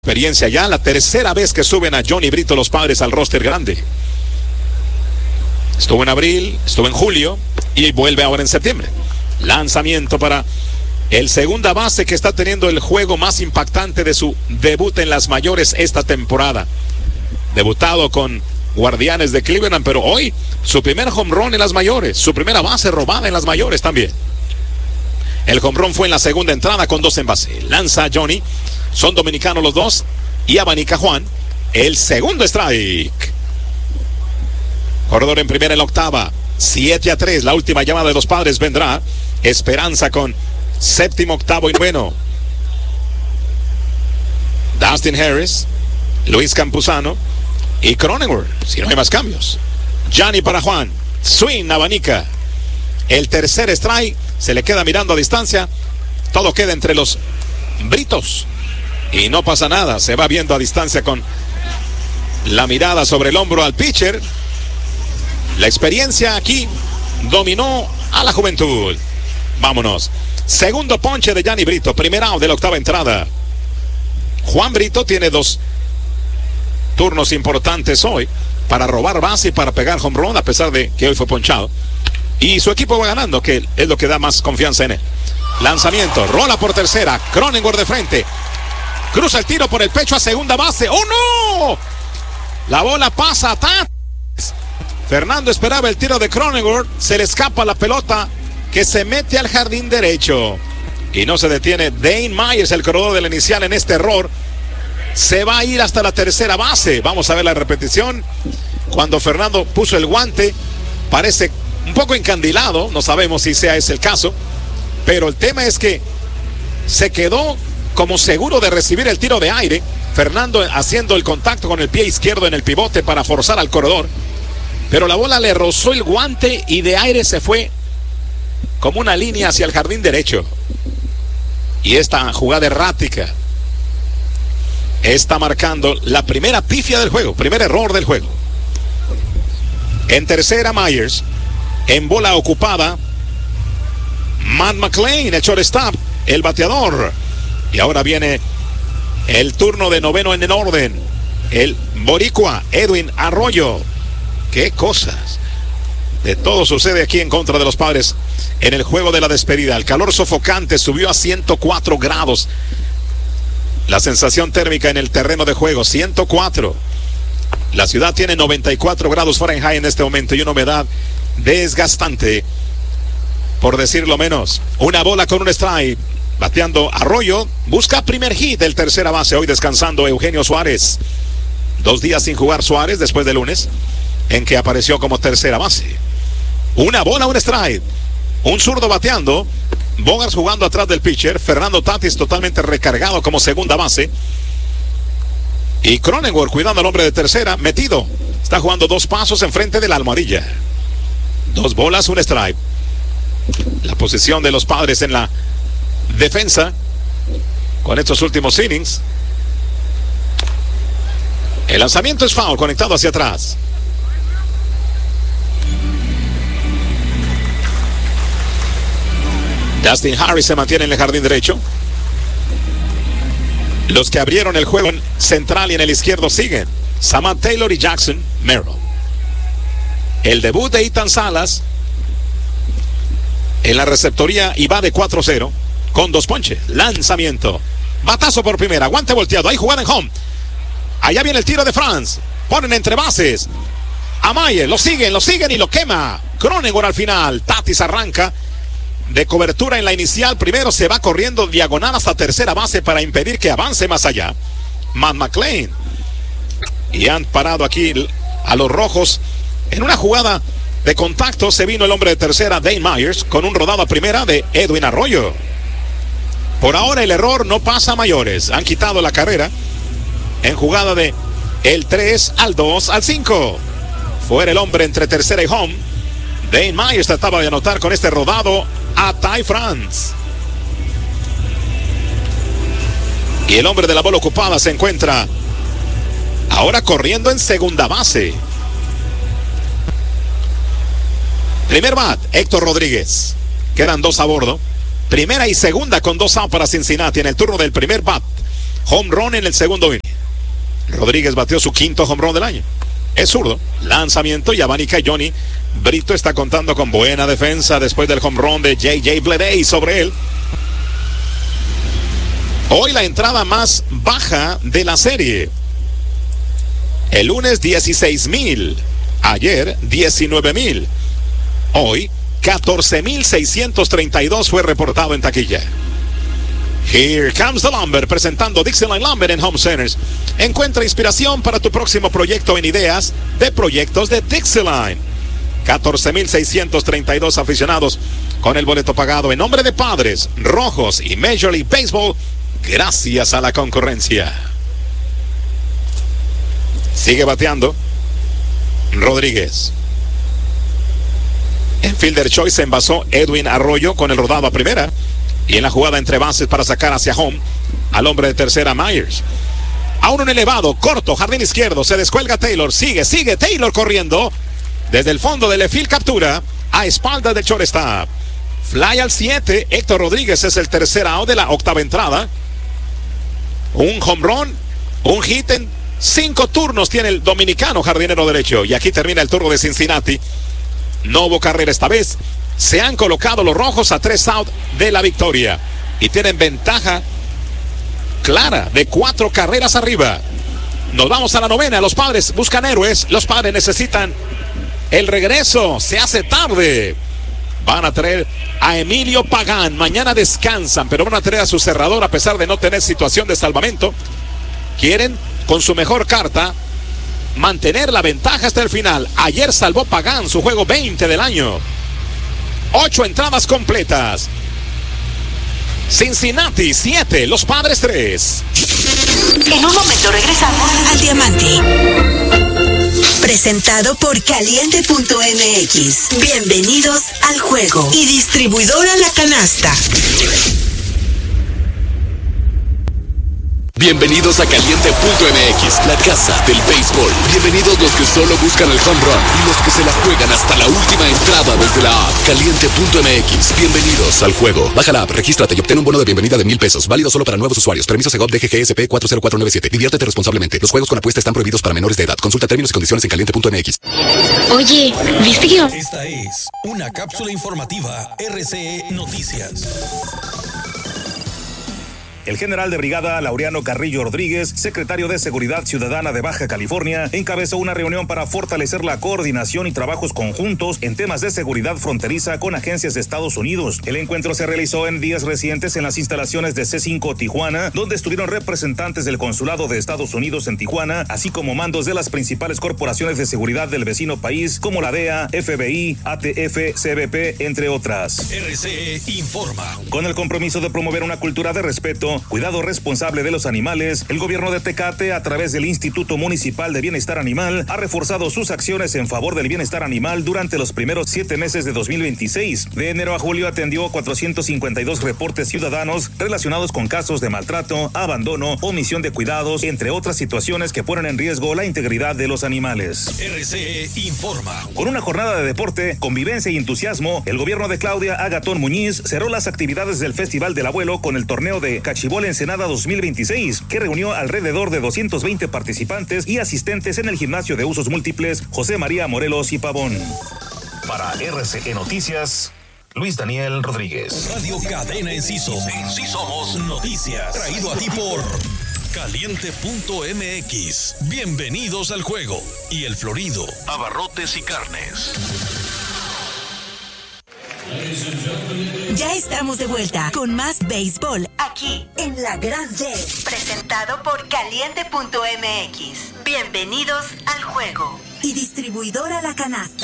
Experiencia ya, la tercera vez que suben a Johnny Brito los Padres al roster grande. Estuvo en abril, estuvo en julio y vuelve ahora en septiembre. Lanzamiento para el segunda base que está teniendo el juego más impactante de su debut en las mayores esta temporada. Debutado con Guardianes de Cleveland, pero hoy su primer home run en las mayores, su primera base robada en las mayores también. El home run fue en la segunda entrada con 2 en base. Lanza Johnny, son dominicanos los dos y abanica Juan. El segundo strike. Corredor en primera en la octava. 7-3, la última llamada de los Padres vendrá. Esperanza con séptimo, octavo y noveno. Dustin Harris, Luis Campuzano y Cronenworth, si no hay más cambios. Johnny para Juan, swing, abanica. El tercer strike, se le queda mirando a distancia. Todo queda entre los Britos y no pasa nada, se va viendo a distancia con la mirada sobre el hombro al pitcher. La experiencia aquí dominó a la juventud. Vámonos. Segundo ponche de Johnny Brito, primer out de la octava entrada. Juan Brito tiene 2 turnos importantes hoy para robar base y para pegar home run, a pesar de que hoy fue ponchado. Y su equipo va ganando, que es lo que da más confianza en él. Lanzamiento, rola por tercera, Cronenworth de frente. Cruza el tiro por el pecho a segunda base. ¡Oh, no! La bola pasa a Tatis. Fernando esperaba el tiro de Cronenworth. Se le escapa la pelota que se mete al jardín derecho. Y no se detiene Dane Myers, el corredor de la inicial, en este error. Se va a ir hasta la tercera base. Vamos a ver la repetición. Cuando Fernando puso el guante, parece un poco encandilado. No sabemos si sea ese el caso. Pero el tema es que se quedó como seguro de recibir el tiro de aire. Fernando haciendo el contacto con el pie izquierdo en el pivote para forzar al corredor. Pero la bola le rozó el guante y de aire se fue como una línea hacia el jardín derecho. Y esta jugada errática está marcando la primera pifia del juego, primer error del juego. En tercera, Myers. En bola ocupada, Matt McLain, el shortstop, el bateador. Y ahora viene el turno de noveno en el orden. El boricua, Edwin Arroyo. Qué cosas. De todo sucede aquí en contra de los Padres en el juego de la despedida. El calor sofocante subió a 104 grados. La sensación térmica en el terreno de juego, 104. La ciudad tiene 94 grados Fahrenheit en este momento y una humedad desgastante, por decirlo menos. Una bola con un strike. Bateando Arroyo. Busca primer hit del tercera base. Hoy descansando Eugenio Suárez. 2 días sin jugar Suárez después del lunes, en que apareció como tercera base. Una bola, un strike. Un zurdo bateando. Bogaerts jugando atrás del pitcher. Fernando Tatis totalmente recargado como segunda base. Y Cronenworth cuidando al hombre de tercera, metido. Está jugando 2 pasos enfrente de la almohadilla. 2 bolas, un strike. La posición de los Padres en la defensa con estos últimos innings. El lanzamiento es foul, conectado hacia atrás. Dustin Harris se mantiene en el jardín derecho. Los que abrieron el juego en central y en el izquierdo siguen: Samad Taylor y Jackson Merrill. El debut de Ethan Salas en la receptoría y va de 4-0 con 2 ponches. Lanzamiento, batazo por primera, guante volteado, hay jugada en home. Allá viene el tiro de Franz. Ponen entre bases a Mayer, lo siguen y lo quema. Cronenworth al final. Tatis arranca de cobertura en la inicial. Primero se va corriendo diagonal hasta tercera base para impedir que avance más allá Matt McLain. Y han parado aquí a los rojos en una jugada de contacto. Se vino el hombre de tercera, Dane Myers, con un rodado a primera de Edwin Arroyo. Por ahora el error no pasa a mayores. Han quitado la carrera en jugada de el 3 al 2 al 5. Fuera el hombre entre tercera y home. Dane Myers trataba de anotar con este rodado a Ty France. Y el hombre de la bola ocupada se encuentra ahora corriendo en segunda base. Primer bat, Héctor Rodríguez. Quedan 2 a bordo. Primera y segunda con 2 out para Cincinnati en el turno del primer bat. home run en el segundo inning. Rodríguez batió su quinto home run del año. Es zurdo, lanzamiento y abanica. Johnny Brito está contando con buena defensa después del home run de J.J. Bleday sobre él. Hoy la entrada más baja de la serie. El lunes 16,000, ayer 19,000. Hoy 14,632 fue reportado en taquilla. Here comes the Lumber, presentando Dixieland Lumber en Home Centers. Encuentra inspiración para tu próximo proyecto en ideas de proyectos de Dixieland. 14,632 aficionados con el boleto pagado en nombre de Padres, Rojos y Major League Baseball, gracias a la concurrencia. Sigue bateando Rodríguez. En fielder choice se envasó Edwin Arroyo con el rodado a primera. Y en la jugada entre bases para sacar hacia home al hombre de tercera, Myers. A un elevado, corto, jardín izquierdo, se descuelga Taylor, sigue Taylor corriendo. Desde el fondo del left field captura a espalda del shortstop. Fly al 7, Héctor Rodríguez es el tercer out de la octava entrada. Un home run, un hit en 5 turnos tiene el dominicano jardinero derecho. Y aquí termina el turno de Cincinnati. No hubo carrera esta vez. Se han colocado los rojos a 3 out de la victoria y tienen ventaja clara de 4 carreras arriba. Nos vamos a la novena. Los Padres buscan héroes. Los Padres necesitan el regreso. Se hace tarde. Van a traer a Emilio Pagán. Mañana descansan, pero van a traer a su cerrador a pesar de no tener situación de salvamento. Quieren, con su mejor carta, mantener la ventaja hasta el final. Ayer salvó Pagán su juego 20 del año. 8 entradas completas. Cincinnati 7, los Padres 3. En un momento regresamos al Diamante. Presentado por Caliente.mx. Bienvenidos al juego. Y distribuidora La Canasta. Bienvenidos a Caliente.mx, la casa del béisbol. Bienvenidos los que solo buscan el home run y los que se la juegan hasta la última entrada desde la app. Caliente.mx, bienvenidos al juego. Baja la app, regístrate y obtén un bono de bienvenida de $1,000. Válido solo para nuevos usuarios. Permiso Segov DGGSP 40497. Diviértete responsablemente. Los juegos con apuesta están prohibidos para menores de edad. Consulta términos y condiciones en Caliente.mx. Oye, ¿viste que...? Esta es una cápsula informativa RCE Noticias. El general de brigada Laureano Carrillo Rodríguez, secretario de Seguridad Ciudadana de Baja California, encabezó una reunión para fortalecer la coordinación y trabajos conjuntos en temas de seguridad fronteriza con agencias de Estados Unidos. El encuentro se realizó en días recientes en las instalaciones de C5 Tijuana, donde estuvieron representantes del Consulado de Estados Unidos en Tijuana, así como mandos de las principales corporaciones de seguridad del vecino país, como la DEA, FBI, ATF, CBP, entre otras. RCE informa. Con el compromiso de promover una cultura de respeto, cuidado responsable de los animales, el gobierno de Tecate, a través del Instituto Municipal de Bienestar Animal, ha reforzado sus acciones en favor del bienestar animal durante los primeros 7 meses de 2026. De enero a julio atendió 452 reportes ciudadanos relacionados con casos de maltrato, abandono, omisión de cuidados, entre otras situaciones que ponen en riesgo la integridad de los animales. RCE informa. Con una jornada de deporte, convivencia y entusiasmo, el gobierno de Claudia Agatón Muñiz cerró las actividades del Festival del Abuelo con el torneo de Cachibol Ensenada 2026, que reunió alrededor de 220 participantes y asistentes en el gimnasio de usos múltiples José María Morelos y Pavón. Para RCE Noticias, Luis Daniel Rodríguez. Radio Cadena Enciso. Sí somos Noticias. Traído a ti por Caliente.mx. Bienvenidos al juego. Y el Florido. Abarrotes y Carnes. Ya estamos de vuelta con más béisbol aquí en La Grande. Presentado por Caliente.mx. Bienvenidos al juego. Y distribuidora La Canasta.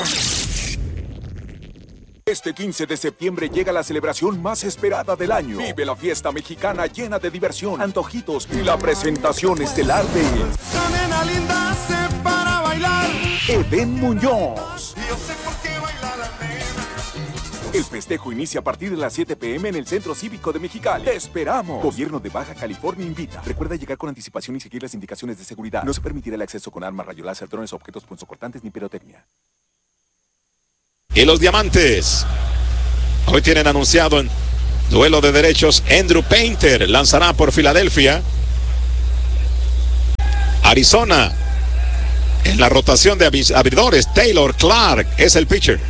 Este 15 de septiembre llega la celebración más esperada del año. Vive la fiesta mexicana llena de diversión, antojitos y la presentación estelar de Nena linda se para bailar. Edén Muñoz. Yo sé por qué baila la nena. El festejo inicia a partir de las 7 p.m. en el Centro Cívico de Mexicali. ¡Te esperamos! Gobierno de Baja California invita. Recuerda llegar con anticipación y seguir las indicaciones de seguridad. No se permitirá el acceso con armas, rayo láser, drones, objetos punzocortantes ni pirotecnia. Y los Diamantes hoy tienen anunciado en duelo de derechos Andrew Painter lanzará por Filadelfia. Arizona, en la rotación de abridores, Taylor Clark es el pitcher.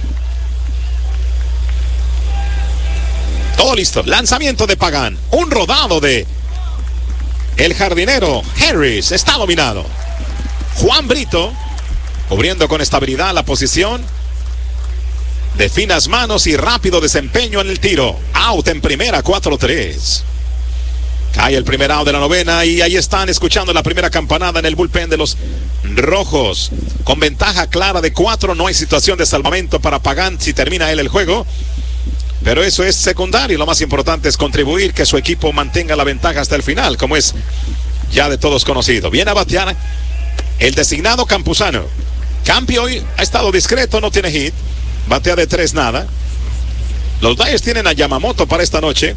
Todo listo. Lanzamiento de Pagan. Un rodado de el jardinero Harris. Está dominado. Juan Brito, cubriendo con estabilidad la posición. De finas manos y rápido desempeño en el tiro. Out en primera, 4-3. Cae el primer out de la novena y ahí están escuchando la primera campanada en el bullpen de los rojos. Con ventaja clara de 4, no hay situación de salvamento para Pagan si termina él el juego. Pero eso es secundario. Lo más importante es contribuir que su equipo mantenga la ventaja hasta el final, como es ya de todos conocido. Viene a batear el designado Campuzano. Campi hoy ha estado discreto, no tiene hit. Batea de 3 nada. Los Dodgers tienen a Yamamoto para esta noche,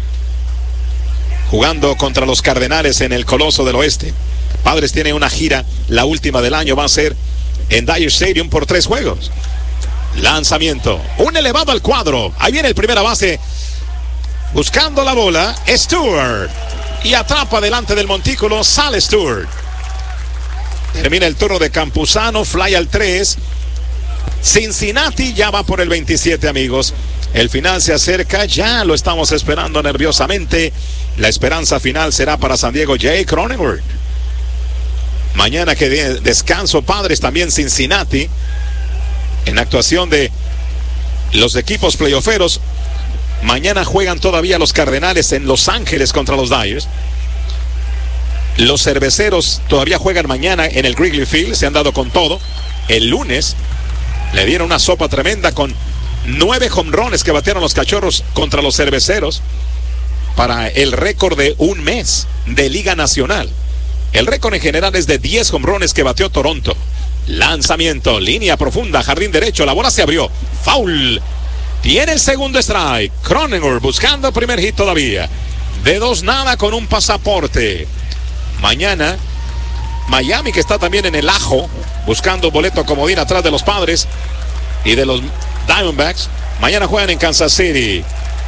jugando contra los Cardenales en el Coloso del Oeste. Padres tiene una gira, la última del año va a ser en Dodger Stadium por 3 juegos. Lanzamiento, un elevado al cuadro. Ahí viene el primera base buscando la bola, Stewart, y atrapa delante del montículo. Sale Stewart. Termina el turno de Campuzano, fly al 3. Cincinnati ya va por el 27, amigos. El final se acerca, ya lo estamos esperando nerviosamente. La esperanza final será para San Diego, Jay Cronenworth. Mañana que descanso, Padres, también Cincinnati. En actuación de los equipos playofferos. Mañana juegan todavía los Cardenales en Los Ángeles contra los Dodgers. Los Cerveceros todavía juegan mañana en el Wrigley Field. Se han dado con todo. El lunes le dieron una sopa tremenda con 9 jonrones que batearon los Cachorros contra los Cerveceros para el récord de un mes de Liga Nacional. El récord en general es de 10 jonrones que bateó Toronto. Lanzamiento, línea profunda, jardín derecho, la bola se abrió. Foul. Tiene el segundo strike. Cronenworth buscando primer hit todavía. De 2 nada con un pasaporte. Mañana, Miami, que está también en el ajo, buscando boleto comodín atrás de los Padres y de los Diamondbacks. Mañana juegan en Kansas City.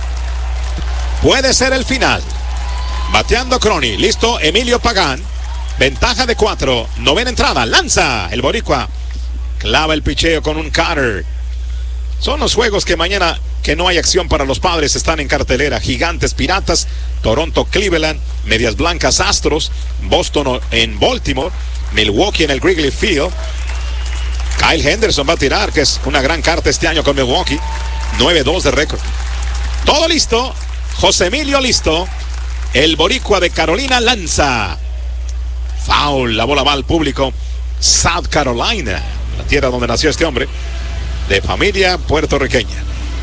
Puede ser el final. Bateando Crony. Listo, Emilio Pagan. Ventaja de 4. Novena entrada. Lanza el boricua. Clava el picheo con un cutter. Son los juegos que mañana, que no hay acción para los Padres, están en cartelera. Gigantes, Piratas, Toronto, Cleveland, Medias Blancas, Astros, Boston en Baltimore, Milwaukee en el Wrigley Field. Kyle Henderson va a tirar, que es una gran carta este año con Milwaukee. 9-2 de récord. Todo listo. José Emilio listo. El boricua de Carolina lanza. Foul. La bola va al público. South Carolina, la tierra donde nació este hombre, de familia puertorriqueña.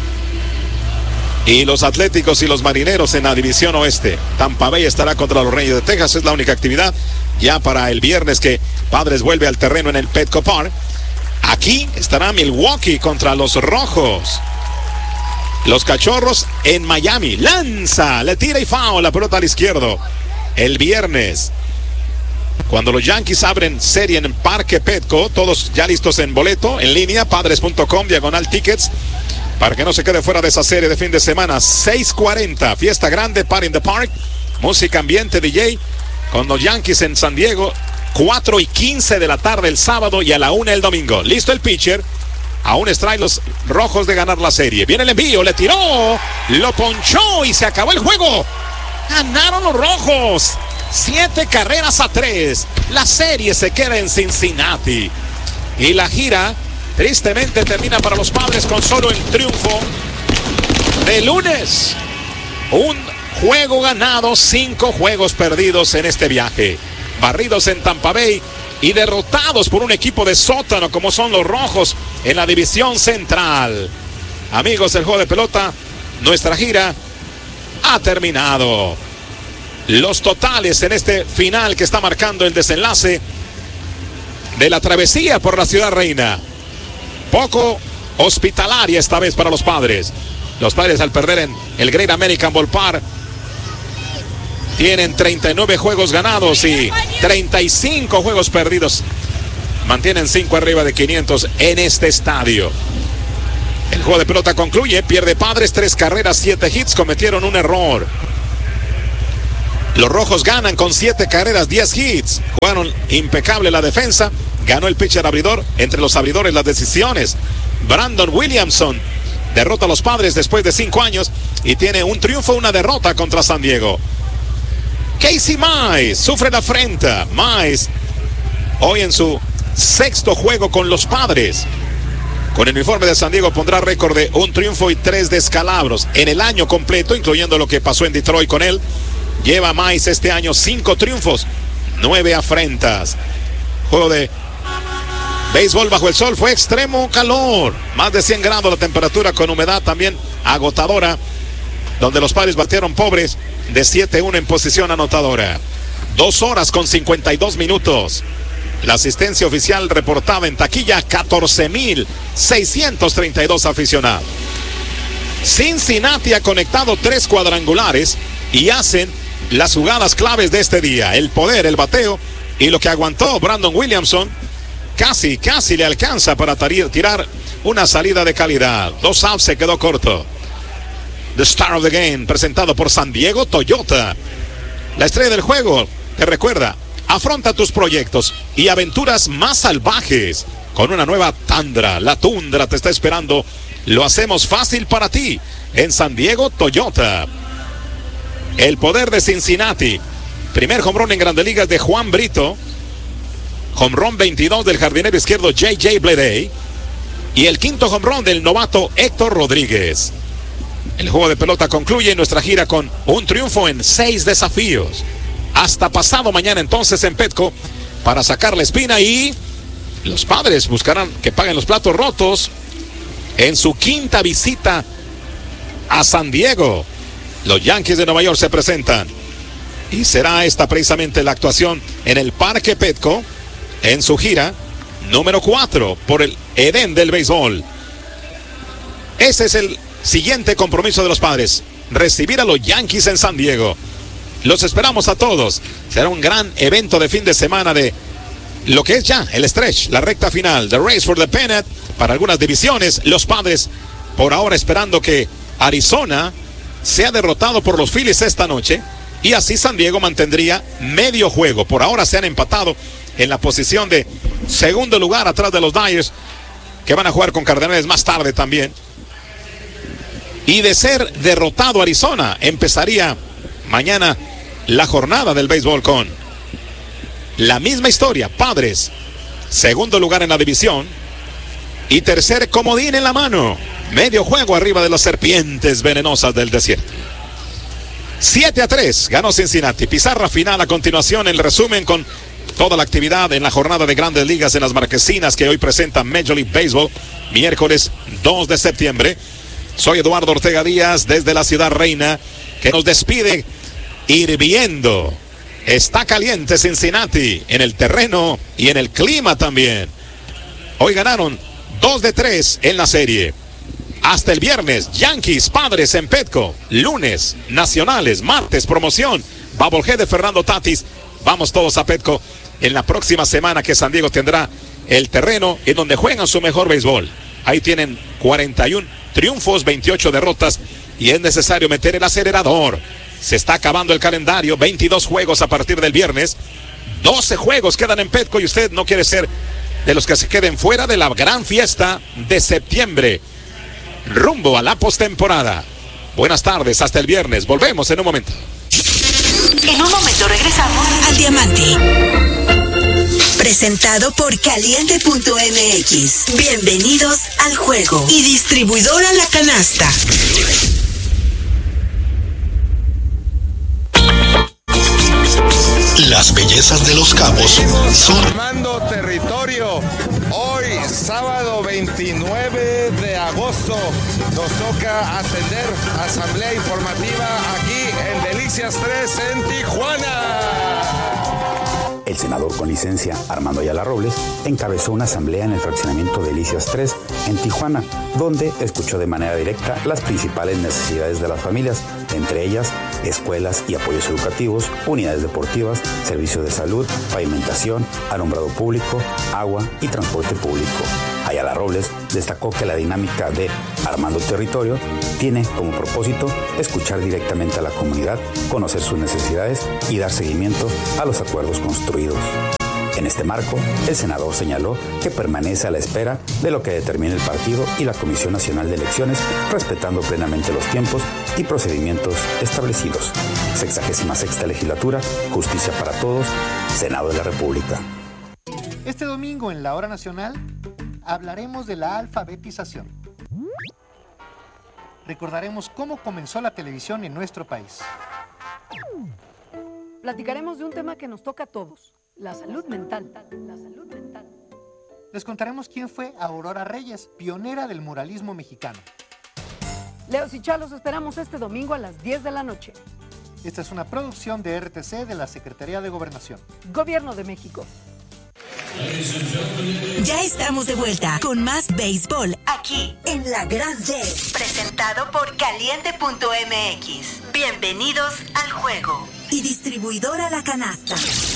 Y los Atléticos y los Marineros en la división oeste. Tampa Bay estará contra los Reyes de Texas. Es la única actividad ya para el viernes que Padres vuelve al terreno en el Petco Park. Aquí estará Milwaukee contra los Rojos. Los Cachorros en Miami. Lanza, le tira y foul, la pelota al izquierdo. El viernes, cuando los Yankees abren serie en Parque Petco, todos ya listos en boleto, en línea, padres.com/tickets, para que no se quede fuera de esa serie de fin de semana. 6:40, fiesta grande, Party in the Park, música ambiente, DJ, con los Yankees en San Diego. 4:15 de la tarde el sábado y a la 1 el domingo. Listo el pitcher. A un strike los Rojos de ganar la serie. Viene el envío, le tiró, lo ponchó y se acabó el juego. Ganaron los Rojos. 7-3. La serie se queda en Cincinnati. Y la gira, tristemente, termina para los Padres con solo el triunfo de lunes. Un juego ganado, 5 juegos perdidos en este viaje. Barridos en Tampa Bay y derrotados por un equipo de sótano como son los Rojos en la división central. Amigos del juego de pelota, nuestra gira ha terminado. Los totales en este final que está marcando el desenlace de la travesía por la ciudad reina. Poco hospitalaria esta vez para los Padres. Los Padres, al perder en el Great American Ballpark, tienen 39 juegos ganados y 35 juegos perdidos. Mantienen 5 arriba de 500 en este estadio. El juego de pelota concluye. Pierde Padres, 3 carreras, 7 hits. Cometieron un error. Los rojos ganan con 7 carreras, 10 hits. Jugaron impecable la defensa. Ganó el pitcher abridor. Entre los abridores las decisiones. Brandon Williamson derrota a los Padres después de 5 años y tiene un triunfo, una derrota contra San Diego. Casey Mize sufre la afrenta. Mize hoy en su 6º juego con los Padres. Con el uniforme de San Diego pondrá récord de 1 triunfo y 3 descalabros en el año completo, incluyendo lo que pasó en Detroit con él. Lleva Mize este año 5 triunfos, 9 afrentas. Juego de béisbol bajo el sol, fue extremo calor. Más de 100 grados la temperatura, con humedad también agotadora, donde los Padres batieron pobres de 7-1 en posición anotadora. 2 horas con 52 minutos. La asistencia oficial reportada en taquilla, 14,632 aficionados. Cincinnati ha conectado 3 cuadrangulares y hacen las jugadas claves de este día. El poder, el bateo y lo que aguantó Brandon Williamson. Casi le alcanza para tirar una salida de calidad. 2 outs, se quedó corto. The Star of the Game, presentado por San Diego Toyota. La estrella del juego te recuerda: afronta tus proyectos y aventuras más salvajes con una nueva Tundra. La Tundra te está esperando. Lo hacemos fácil para ti en San Diego Toyota. El poder de Cincinnati. Primer home run en Grandes Ligas de Juan Brito. Home run 22 del jardinero izquierdo J.J. Bleday. Y el 5º home run del novato Héctor Rodríguez. El juego de pelota concluye nuestra gira con un triunfo en 6 desafíos. Hasta pasado mañana entonces en Petco para sacar la espina, y los Padres buscarán que paguen los platos rotos en su 5ª visita a San Diego. Los Yankees de Nueva York se presentan y será esta precisamente la actuación en el Parque Petco en su gira número 4 por el Edén del béisbol. Ese es el siguiente compromiso de los Padres: recibir a los Yankees en San Diego. Los esperamos a todos. Será un gran evento de fin de semana de lo que es ya el stretch, la recta final, the race for the pennant para algunas divisiones. Los Padres por ahora esperando que Arizona sea derrotado por los Phillies esta noche, y así San Diego mantendría medio juego. Por ahora se han empatado en la posición de segundo lugar atrás de los Dyers, que van a jugar con Cardenales más tarde también. Y de ser derrotado Arizona, empezaría mañana la jornada del béisbol con la misma historia. Padres, segundo lugar en la división y tercer comodín en la mano. Medio juego arriba de las serpientes venenosas del desierto. 7-3 ganó Cincinnati. Pizarra final a continuación, el resumen con toda la actividad en la jornada de Grandes Ligas en las marquesinas que hoy presenta Major League Baseball, miércoles 2 de septiembre. Soy Eduardo Ortega Díaz desde la ciudad reina, que nos despide hirviendo. Está caliente Cincinnati en el terreno y en el clima también. Hoy ganaron 2-3 en la serie. Hasta el viernes, Yankees, Padres en Petco. Lunes, Nacionales. Martes, promoción, Bubblehead de Fernando Tatis. Vamos todos a Petco en la próxima semana, que San Diego tendrá el terreno en donde juegan su mejor béisbol. Ahí tienen 41 triunfos, 28 derrotas, y es necesario meter el acelerador. Se está acabando el calendario, 22 juegos a partir del viernes, 12 juegos quedan en Petco, y usted no quiere ser de los que se queden fuera de la gran fiesta de septiembre, rumbo a la postemporada. Buenas tardes, hasta el viernes, volvemos en un momento. En un momento regresamos al Diamante. Presentado por Caliente.mx. Bienvenidos al juego. Y distribuidora La Canasta. Las bellezas de Los Cabos son Tomando territorio. Hoy, sábado 29 de agosto, nos toca atender asamblea informativa aquí en Delicias 3 en Tijuana. El senador con licencia Armando Ayala Robles encabezó una asamblea en el fraccionamiento Delicias 3 en Tijuana, donde escuchó de manera directa las principales necesidades de las familias, entre ellas escuelas y apoyos educativos, unidades deportivas, servicios de salud, pavimentación, alumbrado público, agua y transporte público. Ayala Robles destacó que la dinámica de Armando Territorio tiene como propósito escuchar directamente a la comunidad, conocer sus necesidades y dar seguimiento a los acuerdos construidos. En este marco, el senador señaló que permanece a la espera de lo que determine el partido y la Comisión Nacional de Elecciones, respetando plenamente los tiempos y procedimientos establecidos. 66ª Legislatura, Justicia para Todos, Senado de la República. Este domingo en la Hora Nacional hablaremos de la alfabetización. Recordaremos cómo comenzó la televisión en nuestro país. Platicaremos de un tema que nos toca a todos, la salud mental. Les contaremos quién fue Aurora Reyes, pionera del muralismo mexicano. Leos y Chalos esperamos este domingo a las 10 de la noche. Esta es una producción de RTC de la Secretaría de Gobernación. Gobierno de México. Ya estamos de vuelta con más béisbol aquí en La Gran Red, presentado por Caliente.mx. Bienvenidos al juego. Y distribuidora La Canasta.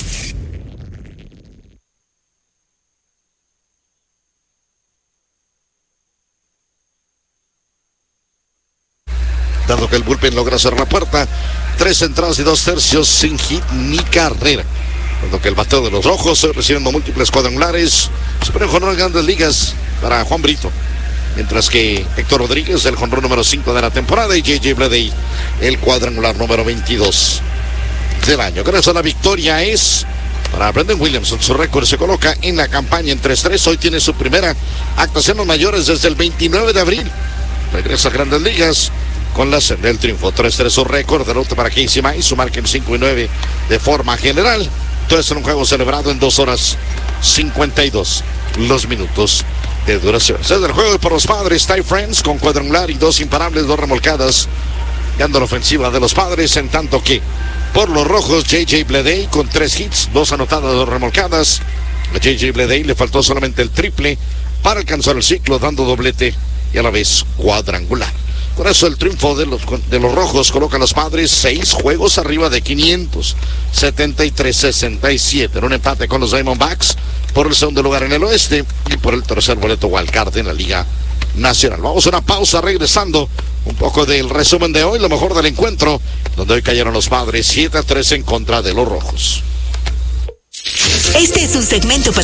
Dado que el bullpen logra cerrar la puerta, 3 entradas y 2 tercios sin hit ni carrera. Dado que el bateo de los rojos recibiendo múltiples cuadrangulares, se pone en jonrón en Grandes Ligas para Juan Brito. Mientras que Héctor Rodríguez, el jonrón número 5 de la temporada, y J.J. Bleday, el cuadrangular número 22 del año. Con eso la victoria es para Brendan Williamson. Su récord se coloca en la campaña en 3-3. Hoy tiene su primera actuación en mayores desde el 29 de abril. Regresa a Grandes Ligas con la senda del triunfo. 3-3 su récord, derrota para Casey Mize, su marca en 5-9 de forma general. Todo esto en un juego celebrado en 2 horas 52 los minutos de duración. Desde el juego por los Padres, Ty France con cuadrangular y 2 imparables, 2 remolcadas, ganando la ofensiva de los Padres, en tanto que por los rojos, J.J. Bleday con 3 hits, 2 anotadas, 2 remolcadas. A J.J. Bleday le faltó solamente el triple para alcanzar el ciclo, dando doblete y a la vez cuadrangular. Con eso el triunfo de los rojos coloca a los Padres 6 juegos arriba de 500, 73-67, en un empate con los Diamondbacks por el segundo lugar en el oeste y por el tercer boleto wildcard en la Liga Nacional. Vamos a una pausa, regresando un poco del resumen de hoy, lo mejor del encuentro, donde hoy cayeron los Padres 7-3 en contra de los rojos. Este es un segmento